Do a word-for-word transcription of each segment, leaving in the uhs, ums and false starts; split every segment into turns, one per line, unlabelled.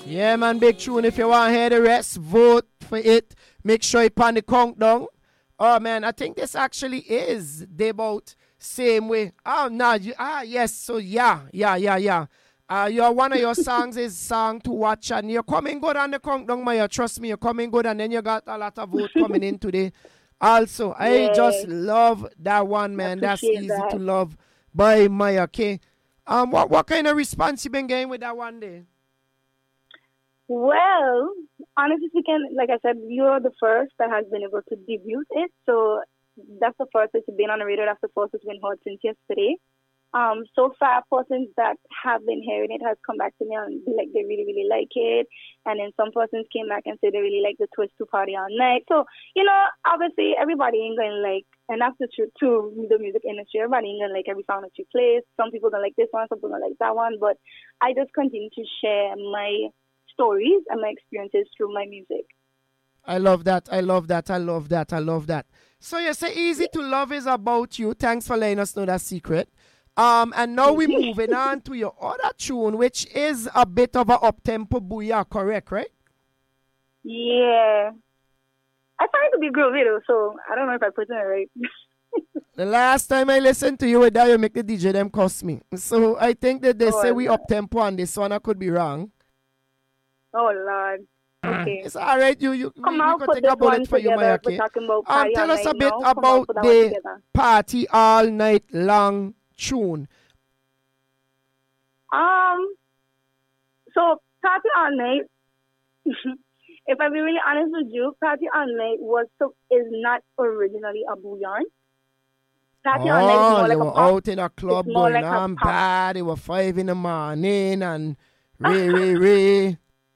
Yeah, man, big tune. If you want to hear the rest, vote for it. Make sure you pan the countdown. Oh, man, I think this actually is the about same way. Oh, no. You, ah, yes. So, yeah, yeah, yeah, yeah. Uh, your One of your songs is Song to Watch. And you're coming good on the countdown, Maya. Trust me, you're coming good. And then you got a lot of vote coming in today. Also, I
Yay.
just love that one, man. That's easy
that.
to love by Maya, okay? Um, what, what kind of response you been getting with that one day?
Well, honestly speaking, like I said, you're the first that has been able to debut it. So that's the first that's been on the radio. That's the first that's been heard since yesterday. Um, so far, persons that have been hearing it has come back to me and be like they really, really like it. And then some persons came back and said they really like the twist to Party All Night. So, you know, obviously everybody ain't going to like, and that's the truth too, the music industry. Everybody ain't going to like every song that you play. Some people don't like this one, some people don't like that one. But I just continue to share my stories and my experiences through my music.
I love that. I love that. I love that. I love that. So you say Easy to Love is about you. Thanks for letting us know that secret. Um, and now we're moving on to your other tune, which is a bit of a up-tempo booyah, correct, right?
Yeah. I find it to be groovy though, so I don't know if I put it right.
The last time I listened to you with that, you make the D J them cost me. So I think that they
oh,
say we up-tempo on this one. I could be wrong.
Oh, Lord. Okay.
It's all right. You, you,
Come
we,
on,
we
put
take a bullet for you, Maya. Um, tell us a bit
now.
about
on,
the Party All Night Long tune.
Um, so Party All Night, if I be really honest with you, Party All Night was so is not originally a bouillon. Party
oh,
All Night is more
they
like
were
a pop.
out in a club
it's more
going
like
on bad. It was five in the morning and re, re, re.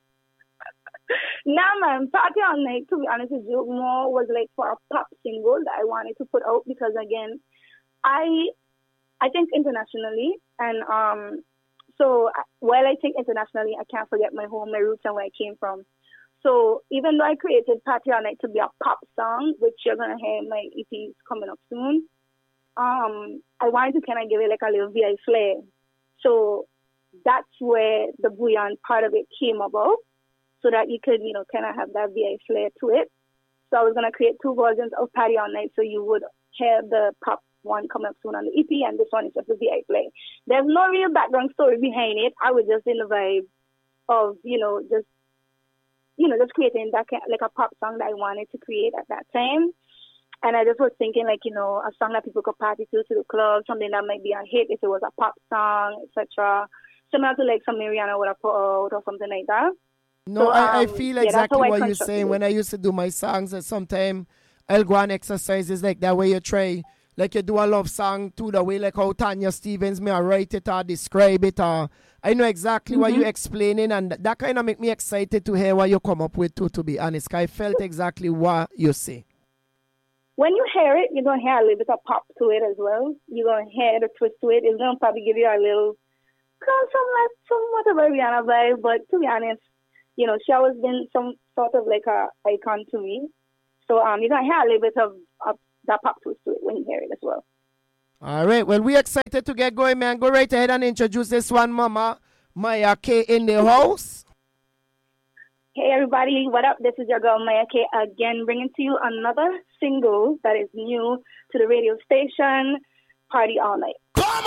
Nah, man, Party All Night, to be honest with you, more was like for a pop single that I wanted to put out because, again, I I think internationally, and um, so while I think internationally, I can't forget my home, my roots, and where I came from. So even though I created Party All Night to be a pop song, which you're going to hear in my E Ps coming up soon, um, I wanted to kind of give it like a little V I flair. So that's where the bouillon part of it came about, so that you could, you know, kind of have that V I flair to it. So I was going to create two versions of Party All Night, so you would hear the pop one coming up soon on the E P, and this one is just a V I play. There's no real background story behind it. I was just in the vibe of, you know, just, you know, just creating that kind, like a pop song that I wanted to create at that time. And I just was thinking, like, you know, a song that people could party to, to the club, something that might be a hit if it was a pop song, et cetera. Similar to, like, some Rihanna would have put out or something like that.
No,
so,
I,
um,
I feel
yeah,
exactly what you're saying. When I used to do my songs, and sometimes I'll go on exercises like that where you try, like you do a love song too, the way like how Tanya Stevens may write it or describe it. Or I know exactly mm-hmm. what you're explaining, and that kind of make me excited to hear what you come up with too, to be honest. I felt exactly what you say.
When you hear it, you're going to hear a little bit of pop to it as well. You're going to hear the twist to it. It's going to probably give you a little, some like, somewhat of a Rihanna vibe, but to be honest, you know, she always been some sort of like a icon to me. So um, you're going to hear a little bit of, of that pop twist to it when you hear it as well.
All right. Well, we're excited to get going, man. Go right ahead and introduce this one, Mama Maya K in the house.
Hey, everybody. What up? This is your girl, Maya K, again, bringing to you another single that is new to the radio station, Party All Night.